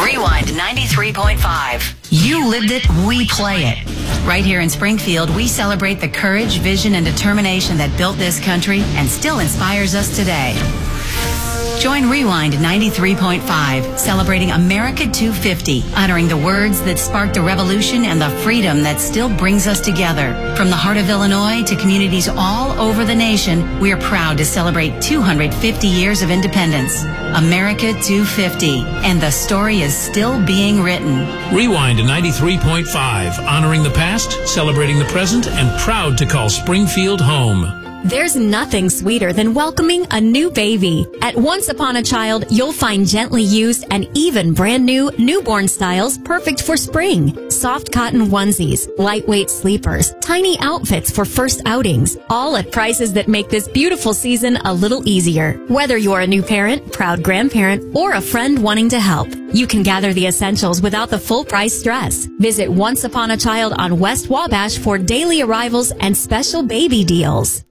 Rewind 93.5. You lived it, we play it. Right here in Springfield, we celebrate the courage, vision, and determination that built this country and still inspires us today. Join Rewind 93.5, celebrating America 250, honoring the words that sparked a revolution and the freedom that still brings us together. From the heart of Illinois to communities all over the nation, we are proud to celebrate 250 years of independence. America 250, and the story is still being written. Rewind 93.5, honoring the past, celebrating the present, and proud to call Springfield home. There's nothing sweeter than welcoming a new baby. At Once Upon a Child, you'll find gently used and even brand new newborn styles perfect for spring. Soft cotton onesies, lightweight sleepers, tiny outfits for first outings, all at prices that make this beautiful season a little easier. Whether you're a new parent, proud grandparent, or a friend wanting to help, you can gather the essentials without the full price stress. Visit Once Upon a Child on West Wabash for daily arrivals and special baby deals.